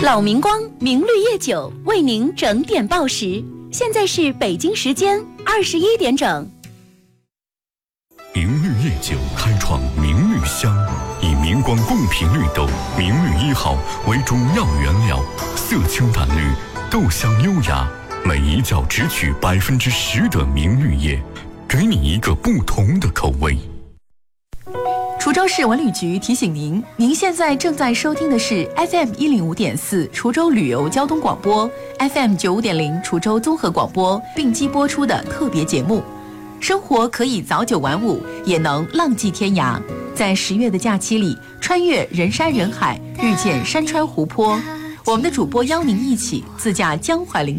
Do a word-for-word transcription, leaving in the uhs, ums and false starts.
老明光明绿叶酒为您整点报时，现在是北京时间二十一点整。 明绿叶酒开创明绿香，以明光贡品绿豆明绿一号为主要原料，色清淡绿，豆香优雅，每一角只取百分之十的明绿叶，给你一个不同的口味。 滁州市文旅局提醒您，您现在正在收听的是 F M 一零五点四滁州旅游交通广播 ，F M 九五点零滁州综合广播并机播出的特别节目。生活可以早九晚五，也能浪迹天涯。在十月的假期里，穿越人山人海，遇见山川湖泊，我们的主播邀您一起自驾江淮林。